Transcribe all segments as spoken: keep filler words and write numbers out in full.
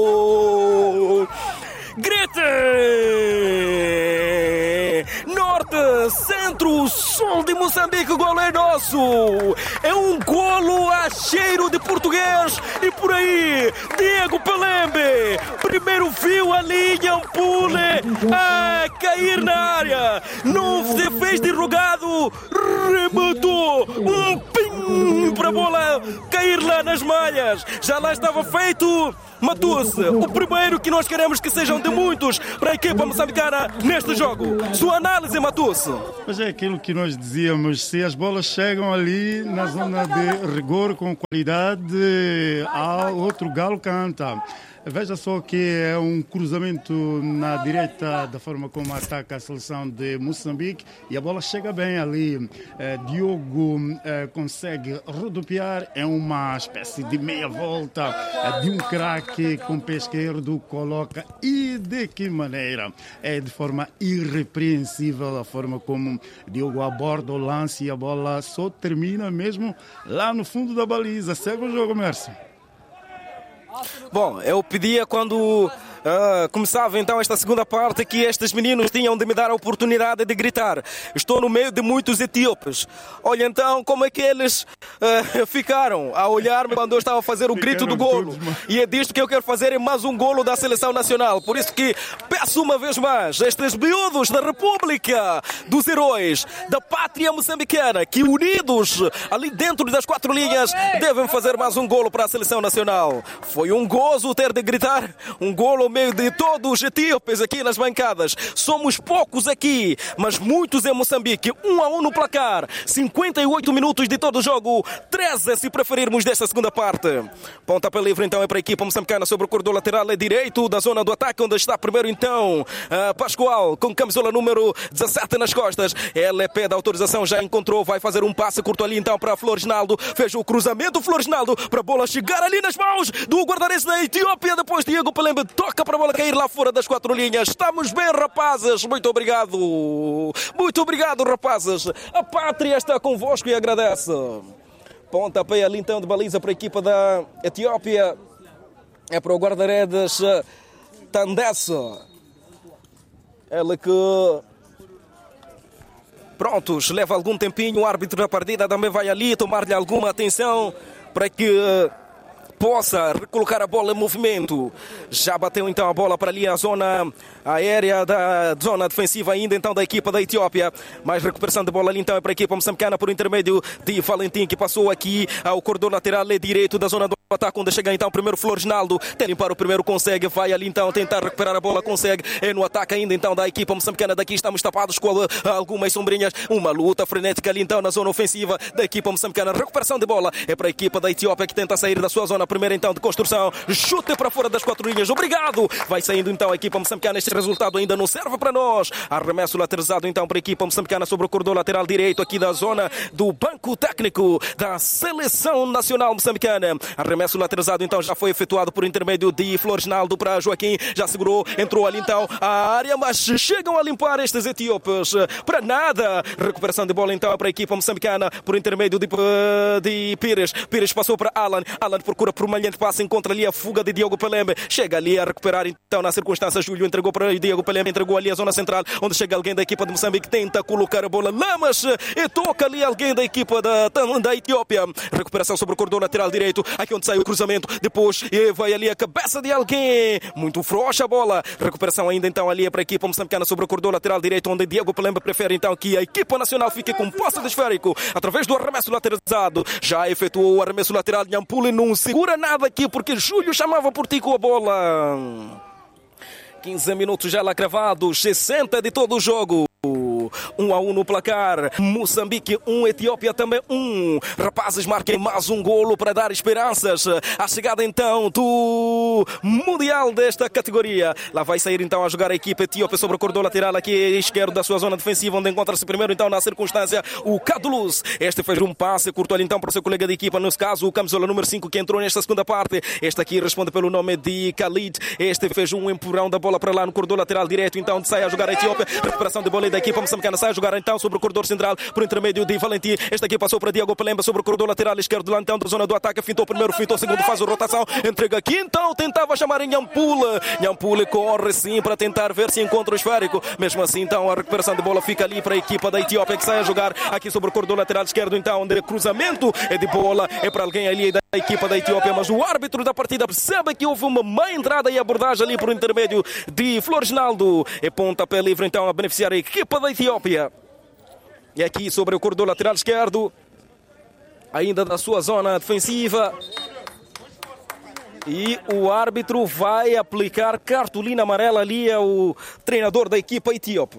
Grite! Norte, centro, sul de Moçambique, o golo é nosso! É um golo a cheiro de português e por aí, Diego Pelembe, primeiro viu a linha, um pule a cair na área, não se fez de rogado, rematou, um pim para a bola cair lá nas malhas, já lá estava feito. Matou-se, o primeiro que nós queremos que sejam de muitos para a equipa moçambicana neste jogo. Sua análise, Matou-se. Mas é aquilo que nós dizíamos, se as bolas chegam ali na zona de rigor com qualidade, há outro galo canta. Veja só que é um cruzamento na direita da forma como ataca a seleção de Moçambique e a bola chega bem ali. Eh, Diogo eh, consegue rodopiar, é uma espécie de meia volta eh, de um craque com o pé esquerdo, coloca e de que maneira? É de forma irrepreensível a forma como Diogo aborda o lance e a bola só termina mesmo lá no fundo da baliza. Segue o jogo, Mércio. Bom, eu pedia quando uh, começava então esta segunda parte que estes meninos tinham de me dar a oportunidade de gritar. Estou no meio de muitos etíopes. Olha então como é que eles uh, ficaram a olhar-me quando eu estava a fazer o grito do golo. E é disto que eu quero fazer, é mais um golo da Seleção Nacional. Por isso que peço uma vez mais estes miúdos da República, dos heróis, da pátria moçambicana, que unidos ali dentro das quatro linhas devem fazer mais um golo para a Seleção Nacional. Foi um gozo ter de gritar um golo ao meio de todos os etíopes aqui nas bancadas. Somos poucos aqui, mas muitos em Moçambique. Um a um no placar. cinquenta e oito minutos de todo o jogo. treze se preferirmos desta segunda parte. Pontapé livre então é para a equipa moçambicana sobre o corredor lateral é direito da zona do ataque, onde está primeiro então uh, Pascoal com camisola número dezassete nas costas. Ele pede a autorização, já encontrou, vai fazer um passe curto ali então para Floresnaldo. Fez o cruzamento, Floresnaldo, para a bola chegar ali nas mãos do guarda-redes da Etiópia. Depois Diego Pelembe toca para a bola cair lá fora das quatro linhas. Estamos bem, rapazes. Muito obrigado. Muito obrigado, rapazes. A pátria está convosco e agradece. Pontapé ali então de baliza para a equipa da Etiópia. É para o guarda-redes Tandesse. Ele que... Prontos, leva algum tempinho. O árbitro da partida também vai ali tomar-lhe alguma atenção para que possa recolocar a bola em movimento. Já bateu então a bola para ali a zona aérea da zona defensiva ainda então da equipa da Etiópia. Mais recuperação de bola ali então é para a equipa moçambicana por intermédio de Valentim, que passou aqui ao corredor lateral direito da zona do ataque, onde chega então o primeiro Floresnaldo. Tem limpar o primeiro, consegue, vai ali então tentar recuperar a bola, consegue. É no ataque ainda então da equipa moçambicana. Daqui estamos tapados com algumas sombrinhas. Uma luta frenética ali então na zona ofensiva da equipa moçambicana. Recuperação de bola é para a equipa da Etiópia, que tenta sair da sua zona primeira então de construção. Chute para fora das quatro linhas. Obrigado. Vai saindo então a equipa moçambicana. Este resultado ainda não serve para nós. Arremesso lateralizado então para a equipa moçambicana sobre o corredor lateral direito aqui da zona do banco técnico da Seleção Nacional Moçambicana. Arremesso lateralizado então já foi efetuado por intermédio de Floresnaldo para Joaquim. Já segurou, entrou ali então a área, mas chegam a limpar estes etíopes para nada. Recuperação de bola então para a equipa moçambicana por intermédio de, de Pires. Pires passou para Alan. Alan procura por uma linha de passe, encontra ali a fuga de Diego Pelembe. Chega ali a recuperar então na circunstância. Júlio entregou para Diego Pelembe, entregou ali a zona central, onde chega alguém da equipa de Moçambique, tenta colocar a bola lá, mas e toca ali alguém da equipa da, da Etiópia. Recuperação sobre o corredor lateral direito, aqui onde sai o cruzamento, depois e vai ali a cabeça de alguém, muito frouxa a bola. Recuperação ainda então ali para a equipa moçambicana sobre o corredor lateral direito, onde Diego Pelembe prefere então que a equipa nacional fique com posse de esférico através do arremesso lateralizado. Já efetuou o arremesso lateral. Nhampule não segura nada aqui porque Júlio chamava por ti com a bola. quinze minutos já lá cravados, sessenta de todo o jogo. Um a um no placar. Moçambique um, Etiópia também um. Rapazes, marquem mais um golo para dar esperanças à chegada então do Mundial desta categoria. Lá vai sair então a jogar a equipa etíope sobre o corredor lateral aqui esquerdo da sua zona defensiva, onde encontra-se primeiro então na circunstância o Cadulus. Este fez um passe curto ali então para o seu colega de equipa, nesse caso o camisola número cinco, que entrou nesta segunda parte. Este aqui responde pelo nome de Khalid. Este fez um empurrão da bola para lá no corredor lateral direito, então sai a jogar a Etiópia. Recuperação de bola da equipa moçambicana Moçambicana. Sai a jogar então sobre o corredor central por intermédio de Valentim. Este aqui passou para Diego Pelemba sobre o corredor lateral esquerdo lá então da zona do ataque. Fintou primeiro, fintou segundo, faz a rotação. Entrega aqui então, tentava chamar em Nhampule. Nhampule corre sim para tentar ver se encontra o esférico. Mesmo assim então a recuperação de bola fica ali para a equipa da Etiópia que sai a jogar aqui sobre o corredor lateral esquerdo então, onde cruzamento é de bola, é para alguém ali da equipa da Etiópia, mas o árbitro da partida percebe que houve uma má entrada e abordagem ali por intermédio de Floresnaldo. É pontapé livre então a beneficiar a equipa da Etiópia. E aqui sobre o corredor lateral esquerdo, ainda da sua zona defensiva. E o árbitro vai aplicar cartolina amarela ali ao treinador da equipa etíope.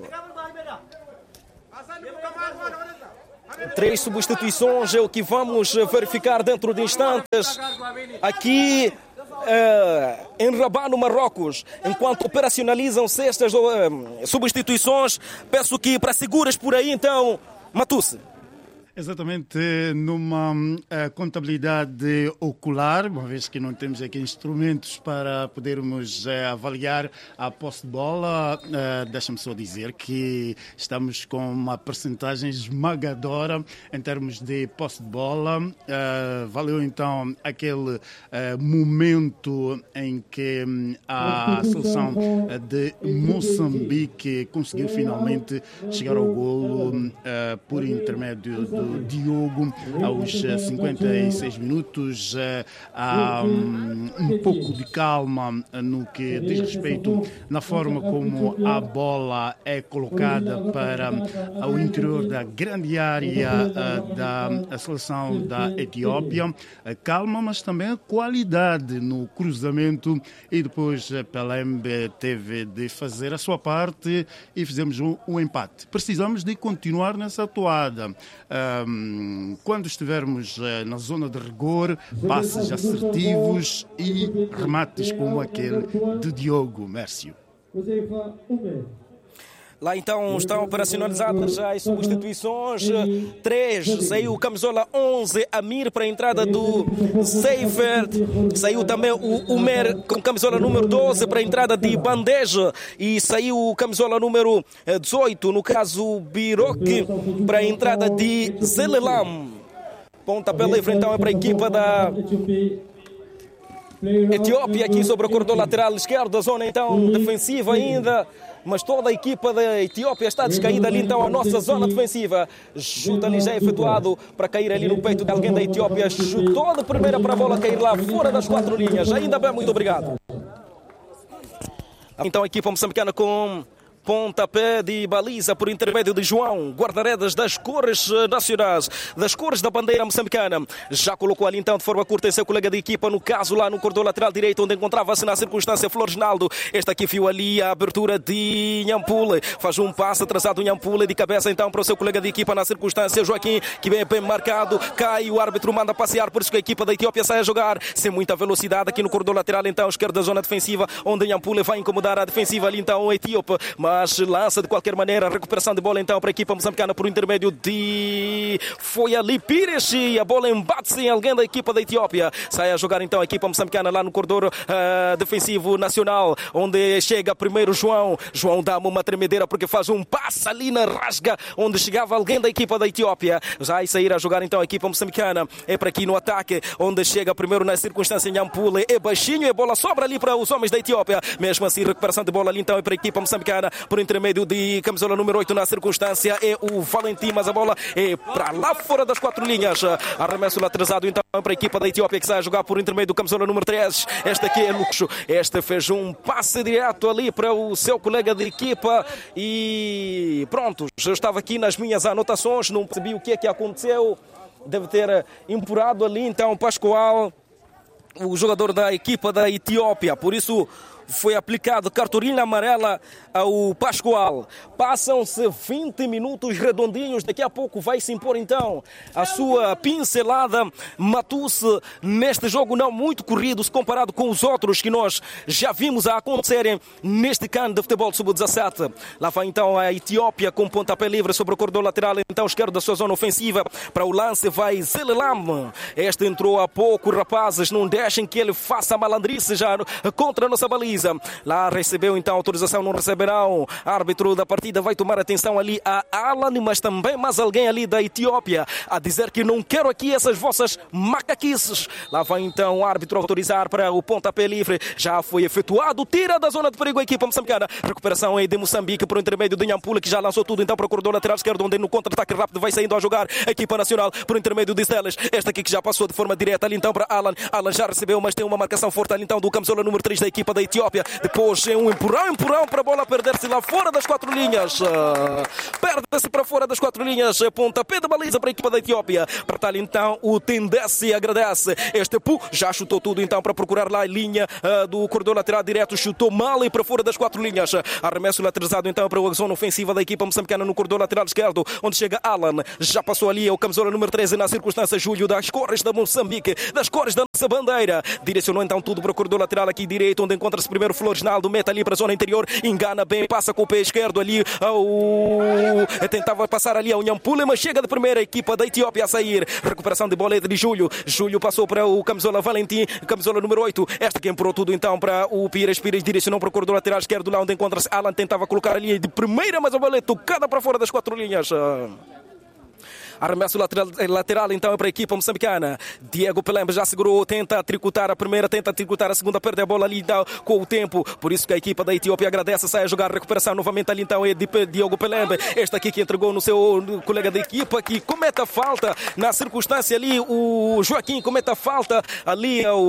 Três substituições é o que vamos verificar dentro de instantes. Aqui uh, em Rabat, no Marrocos, enquanto operacionalizam-se estas uh, substituições, peço que para seguras por aí então, Matusse. Exatamente, numa uh, contabilidade ocular, uma vez que não temos aqui instrumentos para podermos uh, avaliar a posse de bola, uh, deixa-me só dizer que estamos com uma percentagem esmagadora em termos de posse de bola. Uh, valeu então aquele uh, momento em que um, a seleção de Moçambique conseguiu finalmente chegar ao golo uh, por intermédio do Diogo aos cinquenta e seis minutos. Há um, um pouco de calma no que diz respeito na forma como a bola é colocada para o interior da grande área da seleção da Etiópia. Calma, mas também qualidade no cruzamento, e depois Pelemba teve de fazer a sua parte e fizemos um, um empate. Precisamos de continuar nessa toada. Um, quando estivermos uh, na zona de rigor, passes assertivos e remates como aquele de Diogo Mércio. Lá então estão operacionalizadas já as substituições. Três, saiu camisola onze, Amir para a entrada do Seifert. Saiu também o Umer com camisola número doze para a entrada de Bandeja. E saiu camisola número dezoito, no caso Biroque, para a entrada de Zelelam. Pontapé livre então é para a equipa da Etiópia aqui sobre o corredor lateral esquerdo, a zona então defensiva ainda. Mas toda a equipa da Etiópia está descaída ali então a nossa zona defensiva. Chuta ali já é efetuado para cair ali no peito de alguém da Etiópia. Chutou de primeira para a bola cair lá fora das quatro linhas. Ainda bem, muito obrigado. Então a equipa moçambicana com pontapé de baliza por intermédio de João, guarda-redes das cores nacionais, das cores da bandeira moçambicana. Já colocou ali então de forma curta em seu colega de equipa, no caso lá no corredor lateral direito, onde encontrava-se na circunstância Floresnaldo. Este aqui viu ali a abertura de Nhampule, faz um passo atrasado Nhampule de cabeça então para o seu colega de equipa na circunstância Joaquim, que vem bem marcado, cai, o árbitro manda passear, por isso que a equipa da Etiópia sai a jogar sem muita velocidade aqui no corredor lateral então, esquerda da zona defensiva, onde Nhampule vai incomodar a defensiva ali então o etíope, mas lança de qualquer maneira, a recuperação de bola então para a equipa moçambicana por intermédio de foi ali Pires, e a bola embate-se em alguém da equipa da Etiópia. Sai a jogar então a equipa moçambicana lá no corredor uh, defensivo nacional, onde chega primeiro João. João dá-me uma tremedeira porque faz um passe ali na rasga, onde chegava alguém da equipa da Etiópia. Já vai sair a jogar então a equipa moçambicana, é para aqui no ataque, onde chega primeiro na circunstância Nhampule, é baixinho e a bola sobra ali para os homens da Etiópia. Mesmo assim, recuperação de bola ali então é para a equipa moçambicana por intermédio de camisola número oito na circunstância é o Valentim, mas a bola é para lá fora das quatro linhas. Arremesso atrasado então para a equipa da Etiópia, que sai a jogar por intermédio do camisola número três. Este aqui é Luxo, este fez um passe direto ali para o seu colega de equipa e pronto, já estava aqui nas minhas anotações, não percebi o que é que aconteceu, deve ter empurrado ali então Pascoal, o jogador da equipa da Etiópia, por isso foi aplicado cartolina amarela ao Pascoal. Passam-se vinte minutos redondinhos. Daqui a pouco vai se impor então a sua pincelada. Matusse neste jogo não muito corrido se comparado com os outros que nós já vimos a acontecerem neste cano de futebol sub dezassete. Lá vai então a Etiópia com pontapé livre sobre o corredor lateral então esquerdo da sua zona ofensiva. Para o lance vai Zelelam. Este entrou há pouco, rapazes, não deixem que ele faça malandrice já contra a nossa baliza. baliza. Lá recebeu então autorização, não receberão. Árbitro da partida vai tomar atenção ali a Alan, mas também mais alguém ali da Etiópia a dizer que não quero aqui essas vossas macaquices. Lá vai então o árbitro autorizar para o pontapé livre. Já foi efetuado. Tira da zona de perigo a equipa moçambicana. Recuperação aí de Moçambique por intermédio de Nhampula, que já lançou tudo então para o corredor lateral esquerdo, onde no contra-ataque rápido vai saindo a jogar a equipa nacional por intermédio de Steles. Esta aqui que já passou de forma direta ali então para Alan. Alan já recebeu, mas tem uma marcação forte ali então do camisola número três da equipa da Etiópia. Depois é um empurrão, empurrão para a bola perder-se lá fora das quatro linhas. Perde-se para fora das quatro linhas. Pontapé de baliza para a equipa da Etiópia. Para tal então o Tendesse agradece. Este Pu já chutou tudo então para procurar lá a linha uh, do corredor lateral direto. Chutou mal e para fora das quatro linhas. Arremesso lateralizado então para a zona ofensiva da equipa moçambicana no corredor lateral esquerdo, onde chega Alan. Já passou ali o camisola número treze na circunstância Júlio, das cores da Moçambique, das cores da nossa bandeira. Direcionou então tudo para o corredor lateral aqui direito, onde encontra-se primeiro Floresnaldo. Mete ali para a zona interior. Engana bem, passa com o pé esquerdo ali. Ao... Tentava passar ali ao Nhampule, mas chega de primeira a equipa da Etiópia a sair. Recuperação de bola de Júlio. Júlio passou para o camisola Valentim, camisola número oito. Esta que empurrou tudo então para o Pires. Pires direcionou para o corredor lateral esquerdo, lá onde encontra-se Alan. Tentava colocar ali de primeira, mas a bola é tocada para fora das quatro linhas. Arremesso lateral, lateral então para a equipa moçambicana. Diego Pelembe já segurou, tenta tricotar a primeira, tenta tricotar a segunda, perde a bola ali então, com o tempo. Por isso que a equipa da Etiópia agradece, sai a jogar, recuperação novamente ali então é de Diego Pelembe. Este aqui que entregou no seu colega da equipa, que comete a falta na circunstância ali, o Joaquim comete a falta ali ao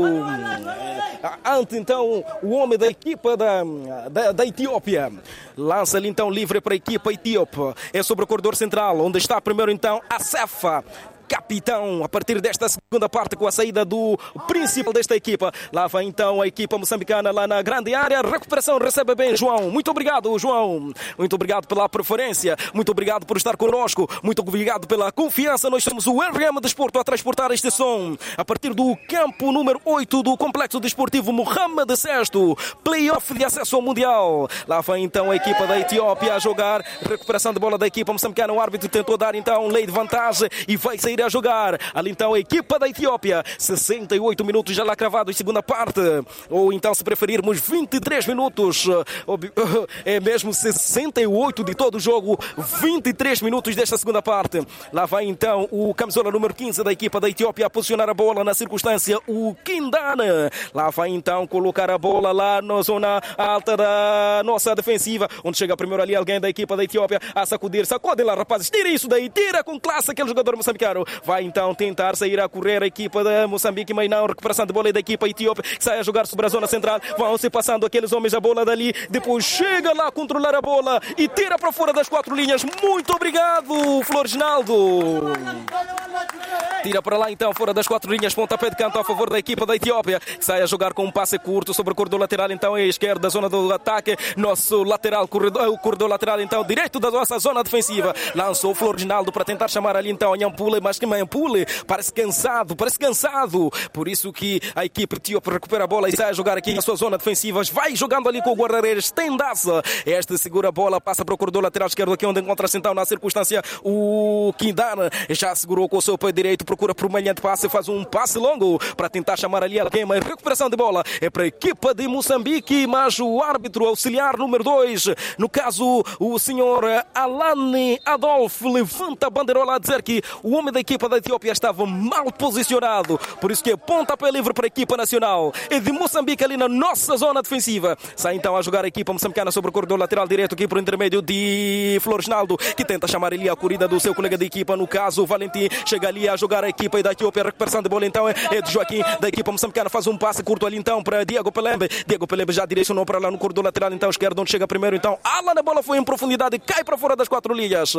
ante então o homem da equipa da, da, da Etiópia. Lança ali então livre para a equipa etíope. É sobre o corredor central, onde está primeiro então a Cefa, capitão, a partir desta segunda parte com a saída do principal desta equipa. Lá vai então a equipa moçambicana lá na grande área. Recuperação, recebe bem João. Muito obrigado, João. Muito obrigado pela preferência. Muito obrigado por estar connosco. Muito obrigado pela confiança. Nós somos o R M Desporto a transportar este som a partir do campo número oito do Complexo Desportivo Mohamed sexto. Playoff de acesso ao Mundial. Lá vai então a equipa da Etiópia a jogar. Recuperação de bola da equipa moçambicana. O árbitro tentou dar então lei de vantagem e vai sair a jogar. Ali então a equipa da Etiópia. sessenta e oito minutos já lá cravados, segunda parte. Ou então, se preferirmos, vinte e três minutos. É mesmo sessenta e oito de todo o jogo. vinte e três minutos desta segunda parte. Lá vai então o camisola número quinze da equipa da Etiópia a posicionar a bola na circunstância. O Kindana. Lá vai então colocar a bola lá na zona alta da nossa defensiva. Onde chega primeiro ali alguém da equipa da Etiópia a sacudir. Sacode lá, rapazes. Tira isso daí. Tira com classe aquele jogador moçambicano. Vai então tentar sair a correr a equipa da Moçambique, mas não. Recuperação de bola da equipa etíope, que sai a jogar sobre a zona central. Vão se passando aqueles homens a bola dali. Depois chega lá a controlar a bola e tira para fora das quatro linhas. Muito obrigado, Floresnaldo. Tira para lá então, fora das quatro linhas. Pontapé de canto a favor da equipa da Etiópia, que sai a jogar com um passe curto sobre o corredor lateral então à esquerda da zona do ataque. Nosso lateral, corredor, o corredor lateral então direito da nossa zona defensiva. Lançou o Floresnaldo para tentar chamar ali então a Nhampule, mas que Nhampule parece cansado, parece cansado. Por isso que a equipe etíope recupera a bola e sai a jogar aqui na sua zona defensiva. Vai jogando ali com o guarda-redes Tendaça. Este segura a bola, passa para o corredor lateral esquerdo, aqui onde encontra-se então na circunstância o Kindana. Já segurou com o seu pé direito, procura por um malhante passe, faz um passe longo para tentar chamar ali alguém, mas recuperação de bola é para a equipa de Moçambique, mas o árbitro auxiliar número dois, no caso o senhor Alani Adolfo, levanta a bandeirola a dizer que o homem da equipa da Etiópia estava mal posicionado, por isso que é pontapé livre para a equipa nacional. É de Moçambique ali na nossa zona defensiva. Sai então a jogar a equipa moçambicana sobre o corredor lateral direito aqui por intermédio de Floresnaldo, que tenta chamar ali a corrida do seu colega de equipa, no caso o Valentim. Chega ali a jogar a equipa da Etiópia. A recuperação de bola então é de Joaquim da equipa moçambicana, faz um passe curto ali então para Diego Pelembe. Diego Pelembe já direcionou para lá no corredor lateral então esquerdo, onde chega primeiro então Alan. A bola foi em profundidade e cai para fora das quatro linhas.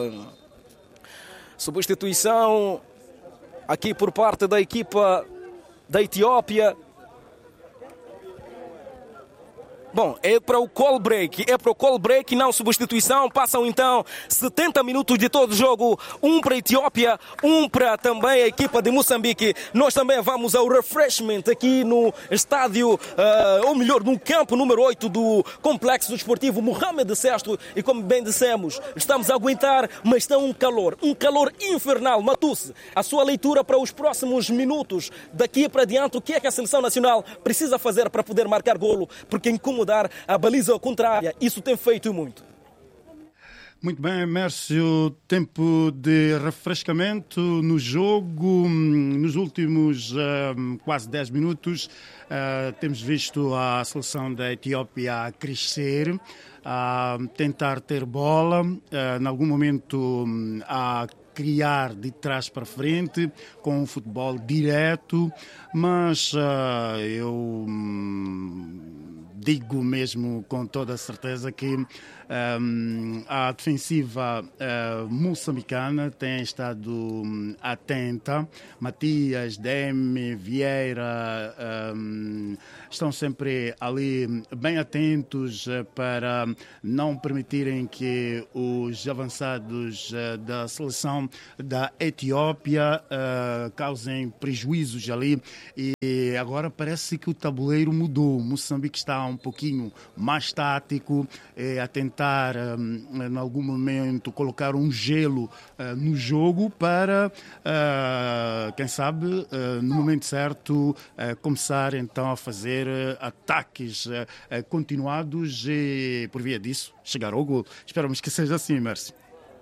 Substituição aqui por parte da equipa da Etiópia. Bom, é para o call break, é para o call break, não substituição. Passam então setenta minutos de todo o jogo, um para a Etiópia, um para também a equipa de Moçambique. Nós também vamos ao refreshment aqui no estádio, uh, ou melhor, no campo número oito do Complexo Desportivo Mohamed Sesto. E como bem dissemos, estamos a aguentar, mas está um calor, um calor infernal. Matusse, a sua leitura para os próximos minutos, daqui para diante, o que é que a Seleção Nacional precisa fazer para poder marcar golo, porque incomodar a baliza contrária, isso tem feito muito. Muito bem, Mércio, tempo de refrescamento no jogo. Nos últimos uh, quase dez minutos uh, temos visto a seleção da Etiópia a crescer, a tentar ter bola, uh, em algum momento a criar de trás para frente, com um futebol direto, mas uh, eu hum, digo mesmo com toda a certeza que um, a defensiva uh, moçambicana tem estado um, atenta. Matias, Deme, Vieira um, estão sempre ali bem atentos uh, para não permitirem que os avançados uh, da seleção da Etiópia uh, causem prejuízos ali. E agora parece que o tabuleiro mudou. Moçambique está um pouquinho mais tático, eh, a tentar um, em algum momento colocar um gelo uh, no jogo para, uh, quem sabe, uh, no momento certo, uh, começar então a fazer uh, ataques uh, uh, continuados e, por via disso, chegar ao gol. Esperamos que seja assim, Mércio.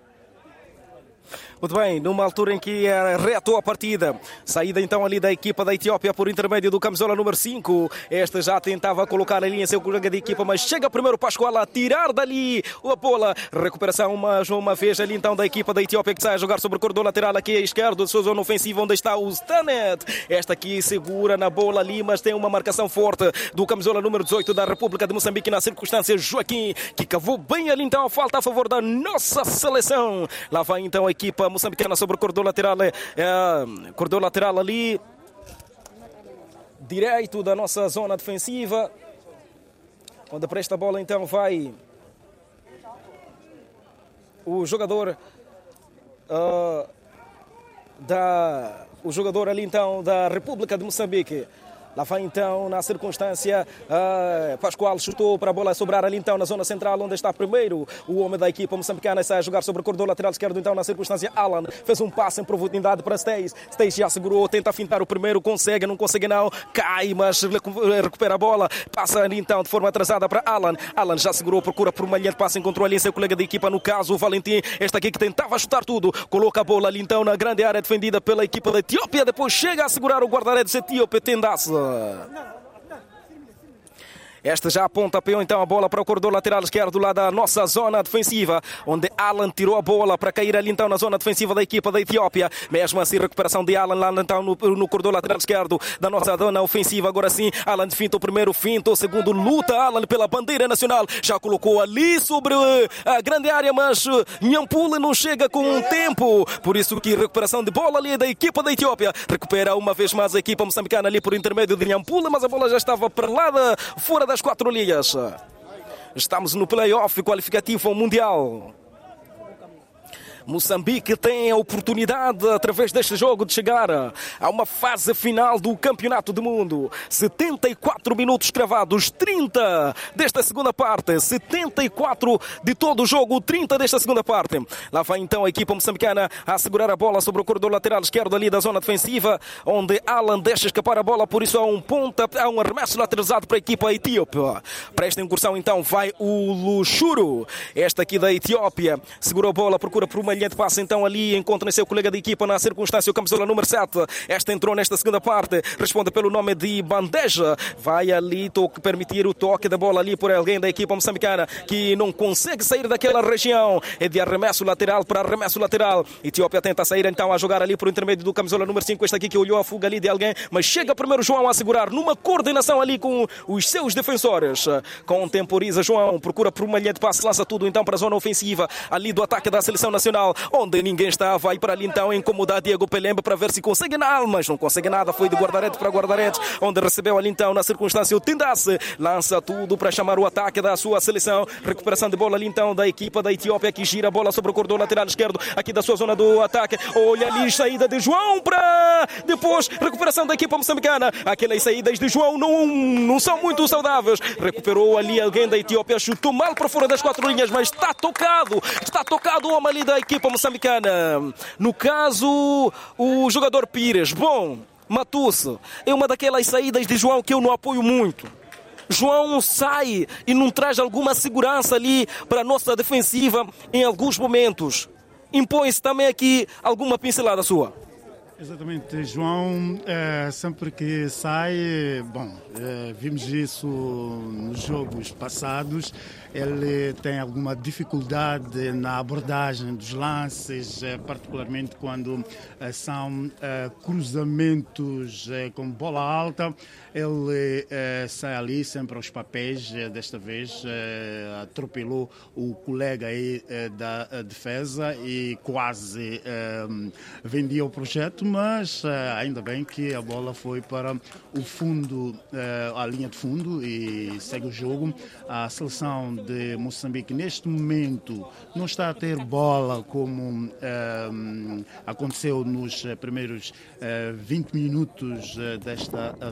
Muito bem, numa altura em que reatou a partida, saída então ali da equipa da Etiópia por intermédio do camisola número cinco. Esta já tentava colocar a linha seu colega de equipa, mas chega primeiro Pascoal a tirar dali a bola. Recuperação mais uma vez ali então da equipa da Etiópia, que sai a jogar sobre o corredor lateral aqui à esquerda, sua zona ofensiva, onde está o Stanet. Esta aqui segura na bola ali, mas tem uma marcação forte do camisola número dezoito da República de Moçambique na circunstância, Joaquim, que cavou bem ali então a falta a favor da nossa seleção. Lá vai então a equipa moçambicana sobre o corredor lateral, é, é, corredor lateral ali direito da nossa zona defensiva, onde para esta bola então vai o jogador uh, da o jogador ali então da República de Moçambique. Lá vai então na circunstância, uh, Pascoal chutou para a bola sobrar ali então na zona central, onde está primeiro o homem da equipa moçambicana, sai a jogar sobre o corredor lateral esquerdo então na circunstância. Alan fez um passe em profundidade para Stace, Stace já segurou, tenta fintar o primeiro, consegue, não consegue não, cai, mas recupera a bola, passa ali então de forma atrasada para Alan. Alan já segurou, procura por uma linha de passe, encontrou ali seu colega de equipa, no caso o Valentim, este aqui que tentava chutar tudo, coloca a bola ali então na grande área defendida pela equipa da Etiópia, depois chega a segurar o guarda-redes etíope, Tendaça. Esta já aponta então a bola para o corredor lateral esquerdo lá da nossa zona defensiva, onde Alan tirou a bola para cair ali então na zona defensiva da equipa da Etiópia. Mesmo assim, recuperação de Alan lá então no, no corredor lateral esquerdo da nossa zona ofensiva. Agora sim, Alan finta o primeiro, finta o segundo, luta Alan pela bandeira nacional, já colocou ali sobre a grande área, mas Nhampule não chega com um tempo, por isso que recuperação de bola ali da equipa da Etiópia. Recupera uma vez mais a equipa moçambicana ali por intermédio de Nhampule, mas a bola já estava perlada fora das quatro linhas. Estamos no play-off qualificativo ao Mundial. Moçambique tem a oportunidade, através deste jogo, de chegar a uma fase final do Campeonato do Mundo. setenta e quatro minutos cravados, trinta desta segunda parte, setenta e quatro de todo o jogo, trinta desta segunda parte. Lá vai então a equipa moçambicana a segurar a bola sobre o corredor lateral esquerdo ali da zona defensiva, onde Alan deixa escapar a bola, por isso há um ponta, há um arremesso lateralizado para a equipa etíope. Para esta incursão então vai o Luxuru, esta aqui da Etiópia, segura a bola, procura por uma linha de passe então ali, encontra seu colega de equipa na circunstância, o camisola número sete. Esta entrou nesta segunda parte, responde pelo nome de Bandeja, vai ali toque, permitir o toque da bola ali por alguém da equipa moçambicana que não consegue sair daquela região, é de arremesso lateral para arremesso lateral. Etiópia tenta sair então a jogar ali por intermédio do camisola número cinco, este aqui que olhou a fuga ali de alguém, mas chega primeiro João a segurar numa coordenação ali com os seus defensores, contemporiza João, procura por uma linha de passe, lança tudo então para a zona ofensiva ali do ataque da seleção nacional. lateral, onde ninguém está, vai para ali então incomodar Diego Pelembe para ver se consegue nada, mas não consegue nada, foi de guarda-redes para guarda-redes, onde recebeu ali então na circunstância o Tindasse, lança tudo para chamar o ataque da sua seleção, recuperação de bola ali então da equipa da Etiópia, que gira a bola sobre o cordão lateral esquerdo, aqui da sua zona do ataque, olha ali, saída de João para depois, recuperação da equipa moçambicana, aquelas saídas de João não, não são muito saudáveis, recuperou ali alguém da Etiópia, chutou mal para fora das quatro linhas, mas está tocado, está tocado o homem ali da equipa moçambicana. No caso, o jogador Pires. Bom, Matusse, é uma daquelas saídas de João que eu não apoio muito. João sai e não traz alguma segurança ali para a nossa defensiva em alguns momentos. Impõe-se também aqui alguma pincelada sua. Exatamente, João, é, sempre que sai, bom, é, vimos isso nos jogos passados, ele tem alguma dificuldade na abordagem dos lances, é, particularmente quando é, são é, cruzamentos é, com bola alta, ele é, sai ali sempre aos papéis, é, desta vez é, atropelou o colega aí é, da defesa e quase é, vendia o projeto, mas uh, ainda bem que a bola foi para o fundo, uh, a linha de fundo e segue o jogo. A seleção de Moçambique neste momento não está a ter bola como uh, aconteceu nos primeiros uh, vinte minutos uh, desta